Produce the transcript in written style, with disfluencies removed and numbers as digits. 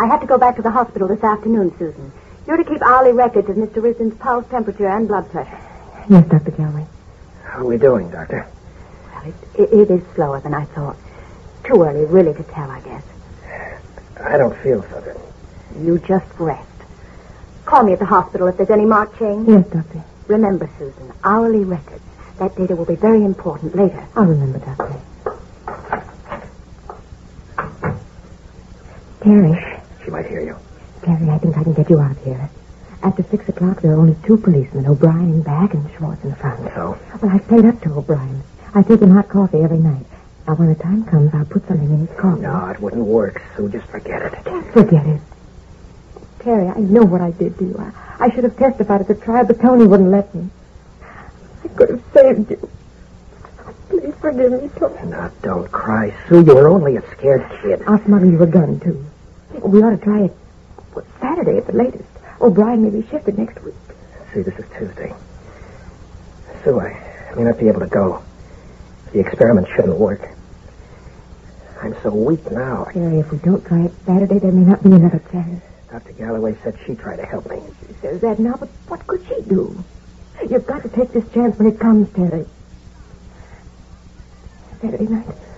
I have to go back to the hospital this afternoon, Susan. You're to keep hourly records of Mr. Risden's pulse, temperature, and blood pressure. Yes, Dr. Galloway. How are we doing, Doctor? Well, it is slower than I thought. Too early, really, to tell, I guess. I don't feel so good. You just rest. Call me at the hospital if there's any marked change. Yes, Doctor. Remember, Susan, hourly records. That data will be very important later. I'll remember, Doctor. Terry. She might hear you. Terry, I think I can get you out here. After 6 o'clock, there are only 2 policemen, O'Brien in back and Schwartz in front. So? Well, I stayed up to O'Brien. I take him hot coffee every night. Now, when the time comes, I'll put something in his coffee. No, it wouldn't work, Sue. Just forget it. Forget it. Terry, I know what I did to you. I should have testified at the trial, but Tony wouldn't let me. I could have saved you. Please forgive me, Tony. Now, don't cry, Sue. You were only a scared kid. I'll smuggle you a gun, too. We ought to try it Saturday at the latest. O'Brien may be shifted next week. See, this is Tuesday. Sue, I may not be able to go. The experiment shouldn't work. I'm so weak now. Terry, if we don't try it Saturday, there may not be another chance. Dr. Galloway said she'd try to help me. She says that now, but what could she do? You've got to take this chance when it comes, Terry. Saturday night.